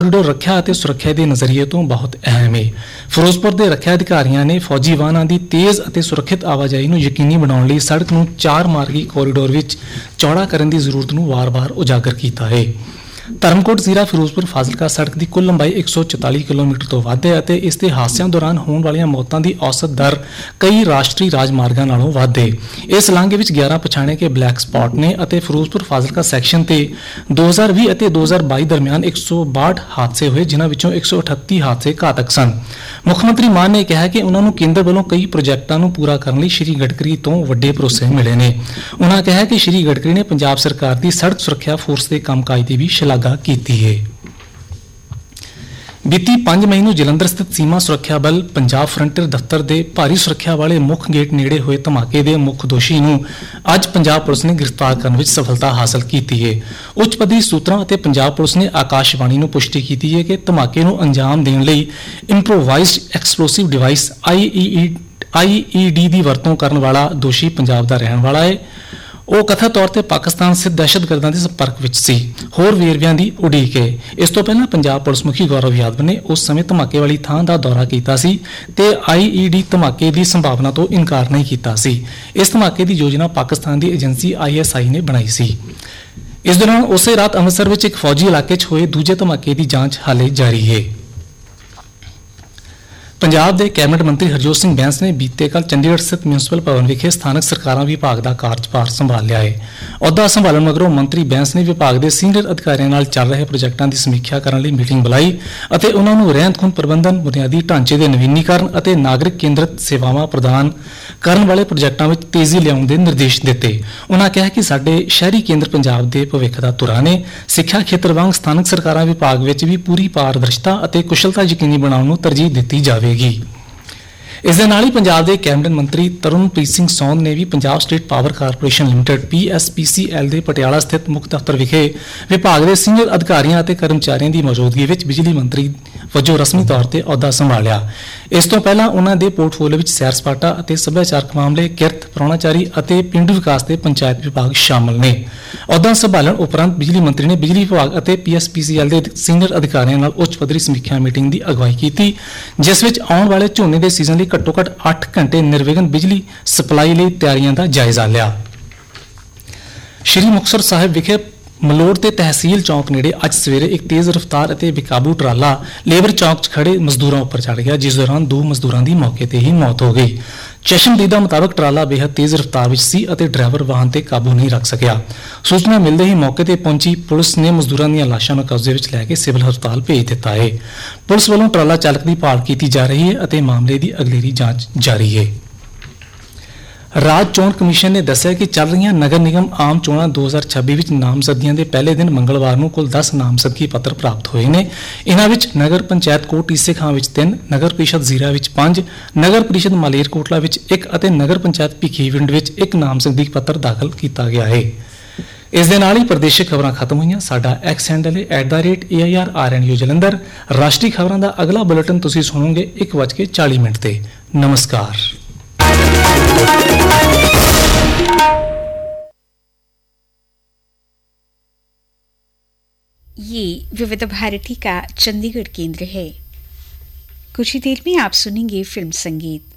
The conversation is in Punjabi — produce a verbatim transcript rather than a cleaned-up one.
ਕੋਰੀਡੋਰ ਰੱਖਿਆ ਅਤੇ ਸੁਰੱਖਿਆ ਦੇ ਨਜ਼ਰੀਏ ਤੋਂ ਬਹੁਤ ਅਹਿਮ ਹੈ। ਫਿਰੋਜ਼ਪੁਰ ਦੇ ਰੱਖਿਆ ਅਧਿਕਾਰੀਆਂ ਨੇ ਫੌਜੀ ਵਾਹਨਾਂ ਦੀ ਤੇਜ਼ ਅਤੇ ਸੁਰੱਖਿਅਤ ਆਵਾਜਾਈ ਨੂੰ ਯਕੀਨੀ ਬਣਾਉਣ ਲਈ ਸੜਕ ਨੂੰ ਚਾਰ ਮਾਰਗੀ ਕੋਰੀਡੋਰ ਵਿੱਚ ਚੌੜਾ ਕਰਨ ਦੀ ਜ਼ਰੂਰਤ ਨੂੰ ਵਾਰ-ਵਾਰ ਉਜਾਗਰ ਕੀਤਾ ਹੈ। ਧਰਮਕੋਟ ਜ਼ੀਰਾ ਫਿਰੋਜ਼ਪੁਰ ਫਾਜ਼ਿਲਕਾ ਸੜਕ ਦੀ ਕੁੱਲ ਲੰਬਾਈ ਇੱਕ ਸੌ ਚੁਤਾਲੀ ਕਿਲੋਮੀਟਰ ਤੋਂ ਵੱਧ ਹੈ ਅਤੇ ਇਸ ਦੇ ਹਾਦਸਿਆਂ ਦੌਰਾਨ ਹੋਣ ਵਾਲੀਆਂ ਮੌਤਾਂ ਦੀ ਔਸਤ ਦਰ ਕਈ ਰਾਸ਼ਟਰੀ ਰਾਜਮਾਰਗਾਂ ਨਾਲੋਂ ਵੱਧ ਹੈ। ਇਸ ਲਾਂਘੇ ਵਿੱਚ ਗਿਆਰਾਂ ਪਛਾਣੇ ਕੇ ਬਲੈਕ ਸਪਾਟ ਨੇ ਅਤੇ ਫਿਰੋਜ਼ਪੁਰ ਫਾਜ਼ਿਲਕਾ ਸੈਕਸ਼ਨ ਤੇ ਦੋ ਹਜ਼ਾਰ ਵੀਹ ਅਤੇ ਦੋ ਹਜ਼ਾਰ ਬਾਈ ਦਰਮਿਆਨ ਇੱਕ ਸੌ ਬਾਹਠ ਹਾਦਸੇ ਹੋਏ, ਜਿਨ੍ਹਾਂ ਵਿੱਚੋਂ ਇੱਕ ਸੌ ਅਠੱਤੀ ਹਾਦਸੇ ਘਾਤਕ ਸਨ। ਮੁੱਖ ਮੰਤਰੀ ਮਾਨ ਨੇ ਕਿਹਾ ਕਿ ਉਨ੍ਹਾਂ ਨੂੰ ਕੇਂਦਰ ਵੱਲੋਂ ਕਈ ਪ੍ਰੋਜੈਕਟਾਂ ਨੂੰ ਪੂਰਾ ਕਰਨ ਲਈ ਸ਼੍ਰੀ ਗਡਕਰੀ ਤੋਂ ਵੱਡੇ ਭਰੋਸੇ ਮਿਲੇ ਨੇ। ਉਨ੍ਹਾਂ ਕਿਹਾ ਕਿ ਸ਼੍ਰੀ ਗਡਕਰੀ ਨੇ ਪੰਜਾਬ ਸਰਕਾਰ ਦੀ ਸੜਕ ਸੁਰੱਖਿਆ ਫੋਰਸ ਦੇ ਕੰਮਕਾਜ ਦੀ ਵੀ ਸ਼ਲਾਘਾ ਕੀਤੀ ਹੈ। ਬੀਤੀ ਪੰਜ ਮਈ ਨੂੰ ਜਲੰਧਰ ਸਥਿਤ ਸੀਮਾ ਸੁਰੱਖਿਆ ਬਲ ਪੰਜਾਬ ਫਰੰਟੀਅਰ ਦਫ਼ਤਰ ਦੇ ਭਾਰੀ ਸੁਰੱਖਿਆ ਵਾਲੇ ਮੁੱਖ ਗੇਟ ਨੇੜੇ ਹੋਏ ਧਮਾਕੇ ਦੇ ਮੁੱਖ ਦੋਸ਼ੀ ਨੂੰ ਅੱਜ ਪੰਜਾਬ ਪੁਲਿਸ ਨੇ ਗ੍ਰਿਫਤਾਰ ਕਰਨ ਵਿੱਚ ਸਫਲਤਾ ਹਾਸਲ ਕੀਤੀ ਹੈ। ਉੱਚ ਪੱਧਰੀ ਸੂਤਰਾਂ ਅਤੇ ਪੰਜਾਬ ਪੁਲਿਸ ਨੇ ਆਕਾਸ਼ਵਾਣੀ ਨੂੰ ਪੁਸ਼ਟੀ ਕੀਤੀ ਹੈ ਕਿ ਧਮਾਕੇ ਨੂੰ ਅੰਜਾਮ ਦੇਣ ਲਈ ਇੰਪਰੋਵਾਈਜ਼ਡ ਐਕਸਪਲੋਸਿਵ ਡਿਵਾਈਸ ਆਈ ਈ ਡੀ ਦੀ ਵਰਤੋਂ ਕਰਨ ਵਾਲਾ ਦੋਸ਼ੀ ਪੰਜਾਬ ਦਾ ਰਹਿਣ ਵਾਲਾ ਹੈ। ਉਹ ਕਥਿਤ ਤੌਰ ਤੇ ਪਾਕਿਸਤਾਨ ਸਥਿਤ ਦਹਿਸ਼ਤਗਰਦਾਂ ਦੇ ਸੰਪਰਕ ਵਿੱਚ ਸੀ। ਹੋਰ ਵੇਰਵਿਆਂ ਦੀ ਉਡੀਕ ਹੈ। ਇਸ ਤੋਂ ਪਹਿਲਾਂ ਪੰਜਾਬ ਪੁਲਿਸ ਮੁਖੀ ਗੌਰਵ ਯਾਦਵ ਨੇ ਉਸ ਸਮੇਂ ਧਮਾਕੇ ਵਾਲੀ ਥਾਂ ਦਾ ਦੌਰਾ ਕੀਤਾ ਸੀ ਤੇ ਆਈ ਈ ਡੀ ਧਮਾਕੇ ਦੀ ਸੰਭਾਵਨਾ ਤੋਂ ਇਨਕਾਰ ਨਹੀਂ ਕੀਤਾ ਸੀ। ਇਸ ਧਮਾਕੇ ਦੀ ਯੋਜਨਾ ਪਾਕਿਸਤਾਨ ਦੀ ਏਜੰਸੀ ਆਈ ਐਸ ਆਈ ਨੇ ਬਣਾਈ ਸੀ। ਇਸ ਦੌਰਾਨ ਉਸੇ ਰਾਤ ਅੰਮ੍ਰਿਤਸਰ ਵਿੱਚ ਇੱਕ ਫੌਜੀ ਇਲਾਕੇ 'ਚ ਹੋਏ ਦੂਜੇ ਧਮਾਕੇ ਦੀ ਜਾਂਚ ਹਾਲੇ ਜਾਰੀ ਹੈ। ਪੰਜਾਬ ਦੇ ਕੈਬਨਿਟ ਮੰਤਰੀ ਹਰਜੋਤ ਸਿੰਘ ਬੈਂਸ ਨੇ ਬੀਤੇ ਕੱਲ੍ਹ ਚੰਡੀਗੜ੍ਹ ਸਥਿਤ ਮਿਊਨਿਸਪਲ ਭਵਨ ਵਿਖੇ ਸਥਾਨਕ ਸਰਕਾਰਾਂ ਵਿਭਾਗ ਦਾ ਕਾਰਜਭਾਰ ਸੰਭਾਲ ਲਿਆ ਹੈ। ਅਹੁਦਾ ਸੰਭਾਲਣ ਮਗਰੋਂ ਮੰਤਰੀ ਬੈਂਸ ਨੇ ਵਿਭਾਗ ਦੇ ਸੀਨੀਅਰ ਅਧਿਕਾਰੀਆਂ ਨਾਲ ਚੱਲ ਰਹੇ ਪ੍ਰੋਜੈਕਟਾਂ ਦੀ ਸਮੀਖਿਆ ਕਰਨ ਲਈ ਮੀਟਿੰਗ ਬੁਲਾਈ ਅਤੇ ਉਨ੍ਹਾਂ ਨੂੰ ਰਹਿੰਦ-ਖੂੰਹਦ ਪ੍ਰਬੰਧਨ, ਬੁਨਿਆਦੀ ਢਾਂਚੇ ਦੇ ਨਵੀਨੀਕਰਨ ਅਤੇ ਨਾਗਰਿਕ ਕੇਂਦਰਿਤ ਸੇਵਾਵਾਂ ਪ੍ਰਦਾਨ ਕਰਨ ਵਾਲੇ ਪ੍ਰੋਜੈਕਟਾਂ ਵਿੱਚ ਤੇਜ਼ੀ ਲਿਆਉਣ ਦੇ ਨਿਰਦੇਸ਼ ਦਿੱਤੇ। ਉਨ੍ਹਾਂ ਕਿਹਾ ਕਿ ਸਾਡੇ ਸ਼ਹਿਰੀ ਕੇਂਦਰ ਪੰਜਾਬ ਦੇ ਭਵਿੱਖ ਦਾ ਧੁਰਾ ਨੇ। ਸਿੱਖਿਆ ਖੇਤਰ ਵਾਂਗ ਸਥਾਨਕ ਸਰਕਾਰਾਂ ਵਿਭਾਗ ਵਿੱਚ ਵੀ ਪੂਰੀ ਪਾਰਦਰਸ਼ਤਾ ਅਤੇ ਕੁਸ਼ਲਤਾ ਯਕੀਨੀ ਬਣਾਉਣ ਨੂੰ ਤਰਜੀਹ ਦਿੱਤੀ ਜਾਵੇਗੀ। ਇਸ ਦੇ ਨਾਲ ਹੀ ਪੰਜਾਬ ਦੇ ਕੈਬਨਿਟ ਮੰਤਰੀ ਤਰੁਣਪ੍ਰੀਤ ਸਿੰਘ ਸੌਂਦ ਨੇ ਵੀ Punjab state power corporation limited P S P ਸੀ ਐਲ ਦੇ ਪਟਿਆਲਾ ਸਥਿਤ ਮੁੱਖ ਦਫ਼ਤਰ ਵਿਖੇ ਵਿਭਾਗ ਦੇ ਸੀਨੀਅਰ ਅਧਿਕਾਰੀਆਂ ਅਤੇ ਕਰਮਚਾਰੀਆਂ ਦੀ ਮੌਜੂਦਗੀ ਵਿੱਚ ਬਿਜਲੀ ਮੰਤਰੀ ਵਜੋਂ ਰਸਮੀ ਤੌਰ ਤੇ ਅਹੁਦਾ ਸੰਭਾਲਿਆ। ਇਸ ਤੋਂ ਪਹਿਲਾਂ ਉਨ੍ਹਾਂ ਦੇ ਪੋਰਟਫੋਲੀਓ ਵਿੱਚ ਸੈਰ ਸਪਾਟਾ ਅਤੇ ਸੱਭਿਆਚਾਰਕ ਮਾਮਲੇ, ਕਿਰਤ, ਪ੍ਰਾਹੁਣਾਚਾਰੀ ਅਤੇ ਪਿੰਡੂ ਵਿਕਾਸ ਤੇ ਪੰਚਾਇਤ ਵਿਭਾਗ ਸ਼ਾਮਲ ਨੇ। ਅਹੁਦਾ ਸੰਭਾਲਣ ਉਪਰੰਤ ਬਿਜਲੀ ਮੰਤਰੀ ਨੇ ਬਿਜਲੀ ਵਿਭਾਗ ਅਤੇ ਪੀ ਐਸ ਪੀ ਸੀ ਐਲ ਦੇ ਸੀਨੀਅਰ ਅਧਿਕਾਰੀਆਂ ਨਾਲ ਉੱਚ ਪੱਧਰੀ ਸਮੀਖਿਆ ਮੀਟਿੰਗ ਦੀ ਅਗਵਾਈ ਕੀਤੀ, ਜਿਸ ਵਿੱਚ ਆਉਣ ਵਾਲੇ ਝੋਨੇ ਦੇ ਸੀਜ਼ਨ ਲਈ ਘੱਟੋ ਘੱਟ ਅੱਠ ਘੰਟੇ ਨਿਰਵਿਘਨ ਬਿਜਲੀ ਸਪਲਾਈ ਲਈ ਤਿਆਰੀਆਂ ਦਾ ਜਾਇਜ਼ਾ ਲਿਆ। ਸ਼੍ਰੀ ਮੁਕਤਸਰ ਸਾਹਿਬ ਵਿਖੇ ਮਲੋੜ ਤੇ ਤਹਿਸੀਲ ਚੌਂਕ ਨੇੜੇ ਅੱਜ ਸਵੇਰੇ ਇੱਕ ਤੇਜ਼ ਰਫ਼ਤਾਰ ਅਤੇ ਬੇਕਾਬੂ ਟਰਾਲਾ ਲੇਬਰ ਚੌਂਕ 'ਚ ਖੜੇ ਮਜ਼ਦੂਰਾਂ ਉੱਪਰ ਚੜ੍ਹ ਗਿਆ, ਜਿਸ ਦੌਰਾਨ ਦੋ ਮਜ਼ਦੂਰਾਂ ਦੀ ਮੌਕੇ ਤੇ ਹੀ ਮੌਤ ਹੋ ਗਈ। ਚਸ਼ਮਦੀਦਾ ਮੁਤਾਬਕ ਟਰਾਲਾ ਬੇਹੱਦ ਤੇਜ਼ ਰਫ਼ਤਾਰ ਵਿੱਚ ਸੀ ਅਤੇ ਡਰਾਈਵਰ ਵਾਹਨ ਤੇ ਕਾਬੂ ਨਹੀਂ ਰੱਖ ਸਕਿਆ। ਸੂਚਨਾ ਮਿਲਦੇ ਹੀ ਮੌਕੇ ਤੇ ਪਹੁੰਚੀ ਪੁਲਿਸ ਨੇ ਮਜ਼ਦੂਰਾਂ ਦੀਆਂ ਲਾਸ਼ਾਂ ਨੂੰ ਕਬਜ਼ੇ ਵਿੱਚ ਲੈ ਕੇ ਸਿਵਲ ਹਸਪਤਾਲ ਭੇਜ ਦਿੱਤਾ ਹੈ। ਪੁਲਿਸ ਵੱਲੋਂ ਟਰਾਲਾ ਚਾਲਕ ਦੀ ਭਾਲ ਕੀਤੀ ਜਾ ਰਹੀ ਹੈ ਅਤੇ ਮਾਮਲੇ ਦੀ ਅਗਲੇਰੀ ਜਾਂਚ ਜਾਰੀ ਹੈ। ਰਾਜ ਚੋਣ ਕਮਿਸ਼ਨ ਨੇ ਦੱਸਿਆ ਕਿ ਚੱਲ ਰਹੀਆਂ ਨਗਰ ਨਿਗਮ ਆਮ ਚੋਣਾਂ ਦੋ ਹਜ਼ਾਰ ਛੱਬੀ ਵਿੱਚ ਨਾਮਜ਼ਦਗੀਆਂ ਦੇ ਪਹਿਲੇ ਦਿਨ ਮੰਗਲਵਾਰ ਨੂੰ ਕੁੱਲ ਦਸ ਨਾਮਜ਼ਦਗੀ ਪੱਤਰ ਪ੍ਰਾਪਤ ਹੋਏ ਨੇ। ਇਨ੍ਹਾਂ ਵਿੱਚ ਨਗਰ ਪੰਚਾਇਤ ਕੋਟ ਈਸੇ ਖਾਂ ਵਿੱਚ ਤਿੰਨ, ਨਗਰ ਪ੍ਰੀਸ਼ਦ ਜ਼ੀਰਾ ਵਿੱਚ ਪੰਜ, ਨਗਰ ਪ੍ਰੀਸ਼ਦ ਮਾਲੇਰਕੋਟਲਾ ਵਿੱਚ ਇੱਕ ਅਤੇ ਨਗਰ ਪੰਚਾਇਤ ਭਿੱਖੀਵਿੰਡ ਵਿੱਚ ਇੱਕ ਨਾਮਜ਼ਦਗੀ ਪੱਤਰ ਦਾਖਲ ਕੀਤਾ ਗਿਆ ਹੈ। ਇਸ ਦੇ ਨਾਲ ਹੀ ਪ੍ਰਦੇਸ਼ਿਕ ਖਬਰਾਂ ਖਤਮ ਹੋਈਆਂ। ਸਾਡਾ ਐਕਸ ਹੈਂਡਲ ਹੈ at the rate A I R R N U Jalandhar. ਰਾਸ਼ਟਰੀ ਖਬਰਾਂ ਦਾ ਅਗਲਾ ਬੁਲੇਟਿਨ ਤੁਸੀਂ ਸੁਣੋਗੇ ਇੱਕ ਵੱਜ ਕੇ ਚਾਲੀ ਮਿੰਟ ਤੇ। ਨਮਸਕਾਰ। ये विविध भारती का चंडीगढ़ केंद्र है। कुछ ही देर में आप सुनेंगे फिल्म संगीत।